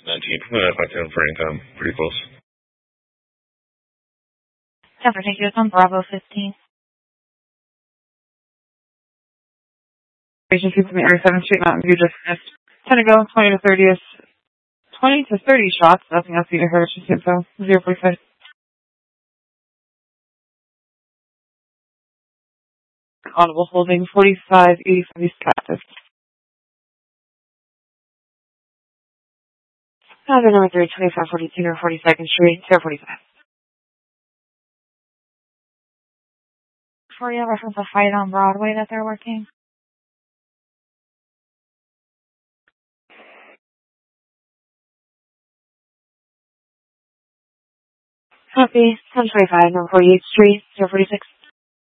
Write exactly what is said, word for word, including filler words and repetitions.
nineteen, uh, five ten for income. Pretty close. Denver, thank you. It's on Bravo fifteen. Station two from the Area seventh Street, Mountain View, just missed. ten to go, twenty to thirty is twenty to thirty shots. Nothing else you heard. Just info. zero forty-five. Audible holding forty-five eighty-five East Cactus. Other number three, twenty-five forty-two North forty-second Street, zero forty-five. For you, reference a fight on Broadway that they're working. Copy. ten twenty-five North forty-eighth Street, zero forty-six.